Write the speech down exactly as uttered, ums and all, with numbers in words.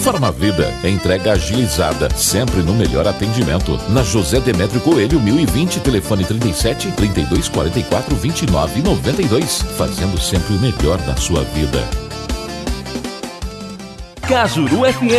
Farmavida, entrega agilizada, sempre no melhor atendimento. Na José Demétrio Coelho, mil e vinte, telefone trinta e sete, trinta e dois, quarenta e quatro, vinte e nove, noventa e dois. Fazendo sempre o melhor da sua vida. Cajuru F M.